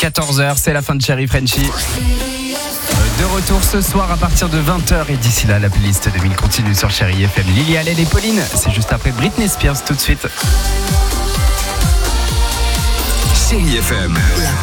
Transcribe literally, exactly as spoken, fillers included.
quatorze heures, c'est la fin de Chérie Frenchie. De retour ce soir à partir de vingt heures et d'ici là, la playlist deux mille continue sur Chérie F M. Lily Allen et Pauline, c'est juste après Britney Spears tout de suite. Chérie F M.